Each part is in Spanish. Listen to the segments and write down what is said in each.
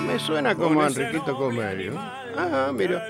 Me suena como a Enriquito Comerio. Ah, mira.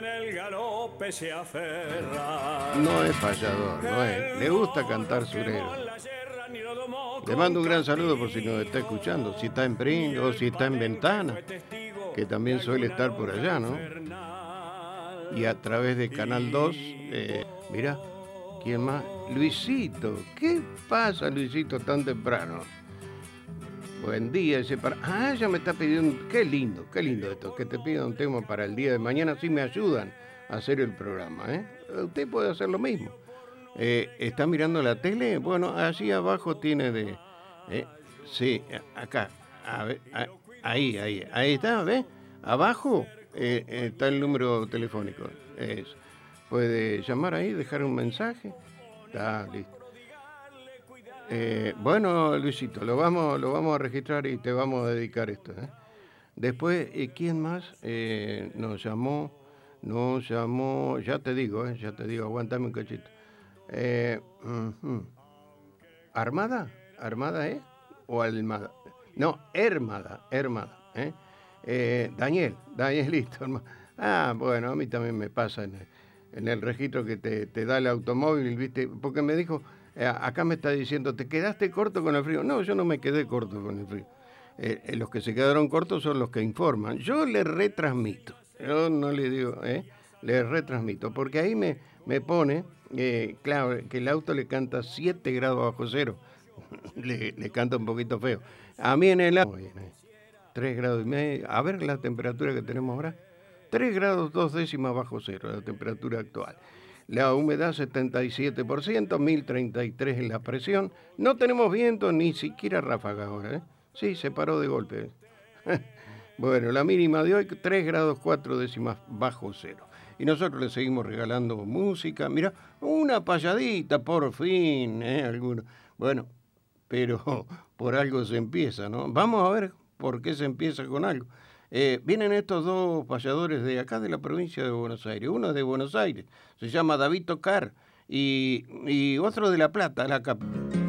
No es payador, no es. Le gusta cantar surero. Le mando un gran saludo por si nos está escuchando, si está en Pring o si está en Ventana, que también suele estar por allá, ¿no? Y a través de Canal 2, mira, ¿quién más? Luisito. ¿Qué pasa, Luisito, tan temprano? Buen día, ese para... Ah, ya me está pidiendo... Qué lindo esto, que te pida un tema para el día de mañana, si me ayudan a hacer el programa, ¿eh? Usted puede hacer lo mismo. ¿Está mirando la tele? Bueno, allí abajo tiene de... eh, sí, acá. A ver, ahí está, ¿ves? Abajo está el número telefónico. Puede llamar ahí, dejar un mensaje. Está listo. Bueno, Luisito, lo vamos a registrar y te vamos a dedicar esto. Después, ¿quién más nos llamó? Nos llamó, ya te digo, aguántame un cachito. ¿Armada? ¿Armada es? ¿O Almada? No, Hermada. Danielito. Ah, bueno, a mí también me pasa en el registro que te da el automóvil, ¿viste? Porque me dijo, acá me está diciendo, ¿te quedaste corto con el frío? No, yo no me quedé corto con el frío. Los que se quedaron cortos son los que informan. Yo le retransmito. Yo no le digo, le retransmito. Porque ahí me pone, claro, que el auto le canta 7 grados bajo cero. le canta un poquito feo. A mí en el auto, 3 grados y medio. A ver la temperatura que tenemos ahora. 3 grados 2 décimas bajo cero, la temperatura actual. La humedad 77%, 1033 en la presión. No tenemos viento, ni siquiera ráfaga ahora. Sí, se paró de golpe. Bueno, la mínima de hoy 3 grados 4 décimas bajo cero. Y nosotros le seguimos regalando música. Mira, una payadita por fin, alguno. Bueno, pero por algo se empieza, ¿no? Vamos a ver por qué se empieza con algo. Vienen estos dos payadores de acá de la provincia de Buenos Aires. Uno es de Buenos Aires, se llama David Tocar, y otro de La Plata, la capital.